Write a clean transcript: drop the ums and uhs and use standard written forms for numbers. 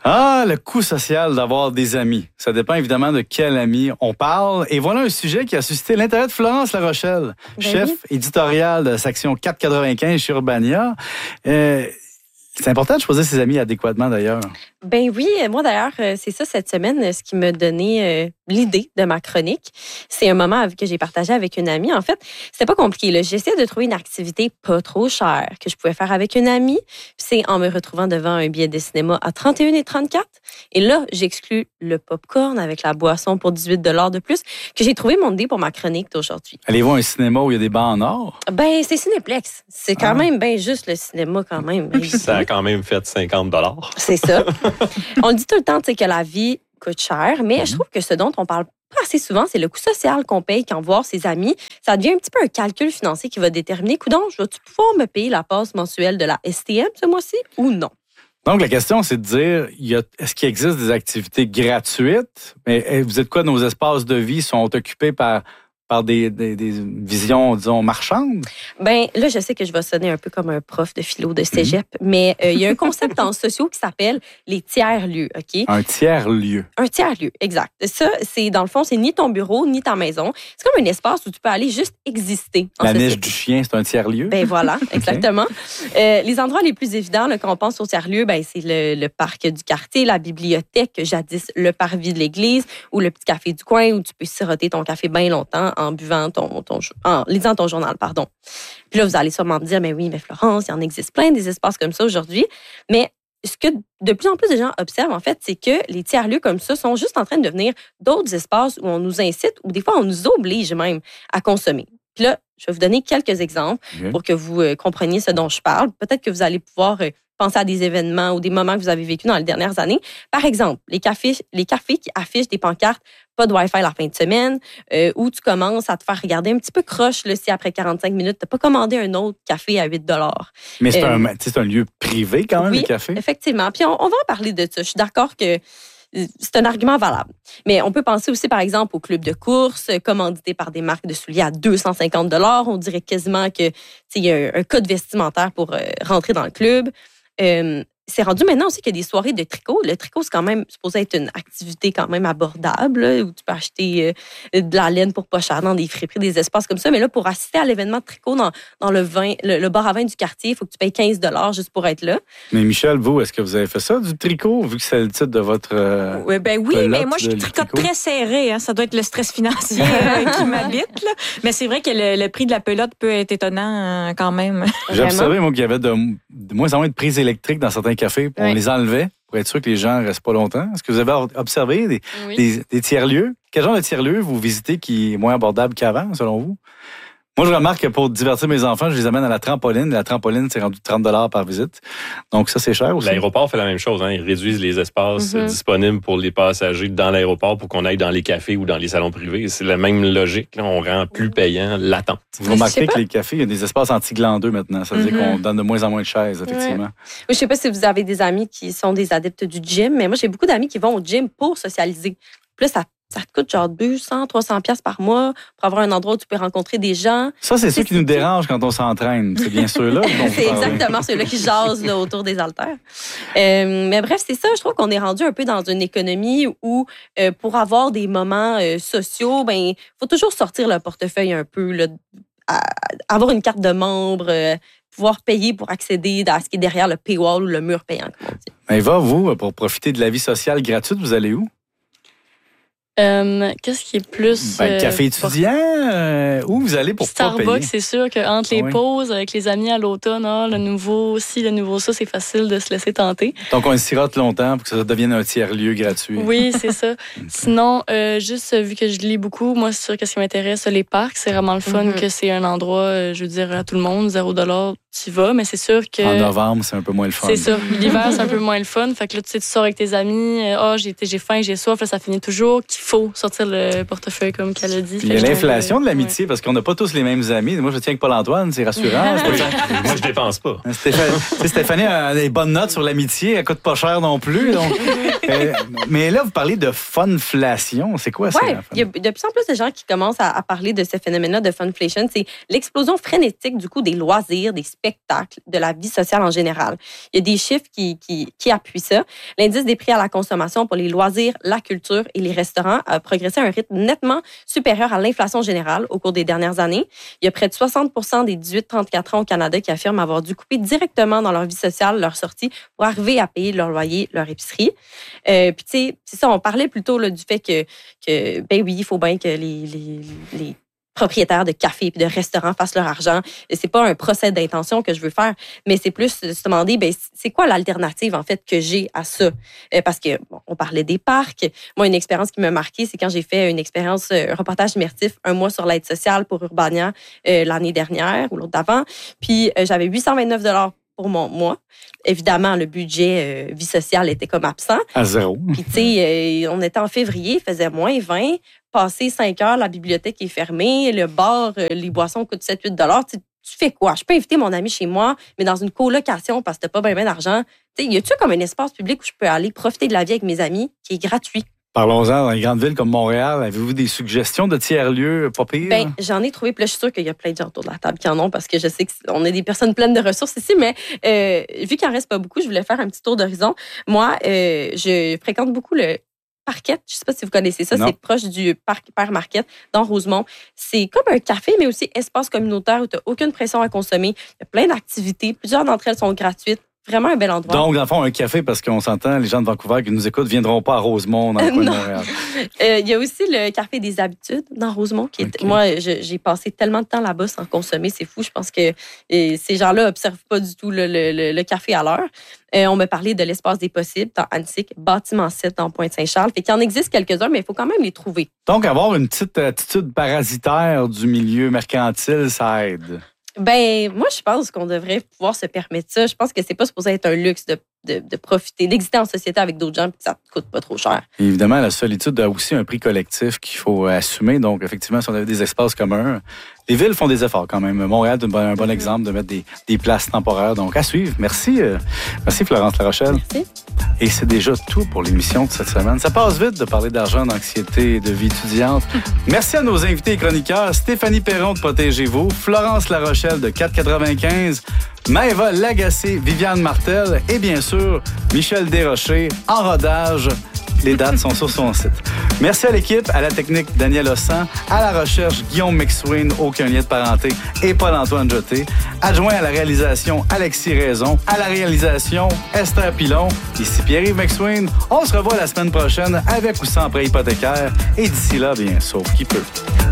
Ah, le coût social d'avoir des amis. Ça dépend évidemment de quel ami on parle. Et voilà un sujet qui a suscité l'intérêt de Florence La Rochelle, chef éditorial de la section 495 chez Urbania. C'est important de choisir ses amis adéquatement, d'ailleurs. Ben oui, moi d'ailleurs, c'est ça cette semaine, ce qui m'a donné l'idée de ma chronique. C'est un moment que j'ai partagé avec une amie. En fait, c'était pas compliqué. Là. J'essayais de trouver une activité pas trop chère que je pouvais faire avec une amie. C'est en me retrouvant devant un billet de cinéma à 31,34. Et là, j'exclus le popcorn avec la boisson pour 18 $ de plus, que j'ai trouvé mon idée pour ma chronique d'aujourd'hui. Allez-vous à un cinéma où il y a des bancs en or? Ben, c'est Cinéplex. C'est quand même bien juste le cinéma quand même. Ça a quand même fait 50 $. C'est ça. On dit tout le temps que la vie coûte cher, mais je trouve que ce dont on parle pas assez souvent, c'est le coût social qu'on paye quand voir ses amis. Ça devient un petit peu un calcul financier qui va déterminer, coudonc, je vais-tu pouvoir me payer la passe mensuelle de la STM ce mois-ci ou non? Donc, la question, c'est de dire, est-ce qu'il existe des activités gratuites? Mais vous êtes quoi, nos espaces de vie sont occupés par des visions, disons, marchandes? Ben là, je sais que je vais sonner un peu comme un prof de philo de cégep, mais il y a un concept en sociaux qui s'appelle les tiers-lieux, OK? Un tiers-lieu. Un tiers-lieu, exact. Ça, c'est dans le fond, c'est ni ton bureau, ni ta maison. C'est comme un espace où tu peux aller juste exister. La niche du chien, c'est un tiers-lieu? Ben voilà, exactement. Les endroits les plus évidents, là, quand on pense au tiers-lieu, ben, c'est le parc du quartier, la bibliothèque, jadis le parvis de l'église, ou le petit café du coin où tu peux siroter ton café bien longtemps en buvant en lisant ton journal, pardon. Puis là, vous allez sûrement me dire, mais oui, mais Florence, il en existe plein des espaces comme ça aujourd'hui. Mais ce que de plus en plus de gens observent, en fait, c'est que les tiers-lieux comme ça sont juste en train de devenir d'autres espaces où on nous incite, ou des fois, on nous oblige même à consommer. Puis là, je vais vous donner quelques exemples pour que vous compreniez ce dont je parle. Peut-être que vous allez pouvoir penser à des événements ou des moments que vous avez vécus dans les dernières années. Par exemple, les cafés qui affichent des pancartes « pas de Wi-Fi la fin de semaine », où tu commences à te faire regarder un petit peu croche là, si après 45 minutes, tu n'as pas commandé un autre café à 8 $. Mais c'est un lieu privé quand même, oui, le café? Effectivement. Puis on va en parler de ça. Je suis d'accord que c'est un argument valable. Mais on peut penser aussi, par exemple, au club de course, commandité par des marques de souliers à 250 $. On dirait quasiment que il y a un code vestimentaire pour rentrer dans le club. C'est rendu maintenant aussi qu'il y a des soirées de tricot. Le tricot, c'est quand même supposé être une activité quand même abordable, là, où tu peux acheter de la laine pour pas cher dans des friperies, des espaces comme ça. Mais là, pour assister à l'événement de tricot dans le bar à vin du quartier, il faut que tu payes 15 $ juste pour être là. Mais Michel, vous, est-ce que vous avez fait ça, du tricot, vu que c'est le titre de votre oui, mais moi, je tricote très serré. Hein. Ça doit être le stress financier qui m'habite. Là. Mais c'est vrai que le prix de la pelote peut être étonnant quand même. J'ai observé, moi, qu'il y avait de moins en moins de prises électriques dans certains cafés. On les enlevait pour être sûr que les gens ne restent pas longtemps. Est-ce que vous avez observé des tiers-lieux? Quel genre de tiers-lieux vous visitez qui est moins abordable qu'avant, selon vous? Moi, je remarque que pour divertir mes enfants, je les amène à la trampoline. La trampoline, c'est rendu 30 $ par visite. Donc, ça, c'est cher aussi. L'aéroport fait la même chose. Hein. Ils réduisent les espaces disponibles pour les passagers dans l'aéroport pour qu'on aille dans les cafés ou dans les salons privés. C'est la même logique. Là. On rend plus payant l'attente. Vous remarquez que les cafés, il y a des espaces anti-glandeux maintenant. Ça veut dire qu'on donne de moins en moins de chaises, effectivement. Je ne sais pas si vous avez des amis qui sont des adeptes du gym, mais moi, j'ai beaucoup d'amis qui vont au gym pour socialiser. Plus ça te coûte genre 200, 300 $ par mois pour avoir un endroit où tu peux rencontrer des gens. Ça, c'est ceux qui nous dérangent quand on s'entraîne. C'est bien ceux-là. C'est exactement ceux-là qui jasent là, autour des haltères. Mais bref, c'est ça. Je trouve qu'on est rendu un peu dans une économie où, pour avoir des moments sociaux, il faut toujours sortir le portefeuille un peu, là, avoir une carte de membre, pouvoir payer pour accéder à ce qui est derrière le paywall ou le mur payant, comme on dit. Eva, vous, pour profiter de la vie sociale gratuite, vous allez où? Qu'est-ce qui est plus... café étudiant, où vous allez pour pas payer? Starbucks, c'est sûr qu'entre les pauses, avec les amis à l'automne, le nouveau ci, le nouveau ça, c'est facile de se laisser tenter. Donc, on se sirote longtemps pour que ça devienne un tiers-lieu gratuit. Oui, c'est ça. Sinon, juste vu que je lis beaucoup, moi, c'est sûr que ce qui m'intéresse, les parcs, c'est vraiment le fun que c'est un endroit, je veux dire, à tout le monde, 0 $, tu y vas, mais c'est sûr que... En novembre, c'est un peu moins le fun. C'est ça. L'hiver, c'est un peu moins le fun. Fait que là, tu sors avec tes amis, j'ai faim, j'ai soif, là, ça finit toujours qu'il faut sortir le portefeuille, comme qu'elle a dit. Il y a l'inflation de l'amitié, parce qu'on n'a pas tous les mêmes amis. Moi, je tiens avec Paul-Antoine, c'est rassurant. Moi, je dépense pas. Stéphanie a des bonnes notes sur l'amitié, elle coûte pas cher non plus. Donc, mais là, vous parlez de funflation. C'est quoi ça? Oui, il y a de plus en plus de gens qui commencent à parler de ce phénomène-là de funflation. C'est l'explosion frénétique du coût des loisirs, des spectacle, de la vie sociale en général. Il y a des chiffres qui appuient ça. L'indice des prix à la consommation pour les loisirs, la culture et les restaurants a progressé à un rythme nettement supérieur à l'inflation générale au cours des dernières années. Il y a près de 60% des 18-34 ans au Canada qui affirment avoir dû couper directement dans leur vie sociale leur sortie pour arriver à payer leur loyer, leur épicerie. Puis tu sais, c'est ça, on parlait plutôt là, du fait que ben oui, il faut bien que les propriétaires de cafés et de restaurants fassent leur argent. C'est pas un procès d'intention que je veux faire, mais c'est plus se demander, ben c'est quoi l'alternative en fait que j'ai à ça? Parce que bon, on parlait des parcs. Moi, une expérience qui m'a marquée, c'est quand j'ai fait une expérience, un reportage immersif, 1 mois sur l'aide sociale pour Urbania l'année dernière ou l'autre d'avant. Puis j'avais 829 $ pour mon mois. Évidemment, le budget vie sociale était comme absent. À zéro. Puis, tu sais, on était en février, il faisait moins 20. Passé 5 heures, la bibliothèque est fermée. Le bar, les boissons coûtent 7-8 $. Tu fais quoi? Je peux inviter mon ami chez moi, mais dans une colocation parce que t'as pas bien d'argent. Tu sais, y a-tu comme un espace public où je peux aller profiter de la vie avec mes amis qui est gratuit? Parlons-en, dans les grandes villes comme Montréal, avez-vous des suggestions de tiers-lieux pas pires? Ben, j'en ai trouvé, puis là, je suis sûre qu'il y a plein de gens autour de la table qui en ont, parce que je sais qu'on est des personnes pleines de ressources ici, mais vu qu'il en reste pas beaucoup, je voulais faire un petit tour d'horizon. Moi, je fréquente beaucoup le Parquette. Je sais pas si vous connaissez ça, c'est proche du parc Père Marquette, dans Rosemont. C'est comme un café, mais aussi espace communautaire où tu n'as aucune pression à consommer. Il y a plein d'activités, plusieurs d'entre elles sont gratuites. Vraiment un bel endroit. Donc, dans le fond, un café, parce qu'on s'entend, les gens de Vancouver qui nous écoutent ne viendront pas à Rosemont, dans le coin de Montréal. Il y a aussi le Café des Habitudes dans Rosemont. Moi, j'ai passé tellement de temps là-bas sans consommer. C'est fou. Je pense que ces gens-là n'observent pas du tout le café à l'heure. On m'a parlé de l'Espace des possibles dans Annecy, bâtiment 7 dans Pointe-Saint-Charles. Fait qu'il en existe quelques-uns, mais il faut quand même les trouver. Donc, avoir une petite attitude parasitaire du milieu mercantile, ça aide. Ben, moi, je pense qu'on devrait pouvoir se permettre ça. Je pense que c'est pas supposé être un luxe de profiter, d'exister en société avec d'autres gens, puis que ça ne coûte pas trop cher. Et évidemment, la solitude a aussi un prix collectif qu'il faut assumer. Donc, effectivement, si on avait des espaces communs, les villes font des efforts quand même. Montréal est un bon exemple de mettre des places temporaires. Donc, à suivre. Merci. Merci, Florence Larochelle. Merci. Et c'est déjà tout pour l'émission de cette semaine. Ça passe vite de parler d'argent, d'anxiété et de vie étudiante. Merci à nos invités et chroniqueurs, Stéphanie Perron de Protégez-vous, Florence Larochelle de 4,95, Maëva Lagacé, Viviane Martel et bien sûr, Michel Desrochers en rodage. Les dates sont sur son site. Merci à l'équipe, à la technique Daniel Ossan, à la recherche Guillaume McSween, aucun lien de parenté, et Paul-Antoine Jeté. Adjoint à la réalisation Alexis Raison, à la réalisation Esther Pilon. Ici Pierre-Yves McSween. On se revoit la semaine prochaine avec ou sans prêt hypothécaire. Et d'ici là, bien, sauf qui peut.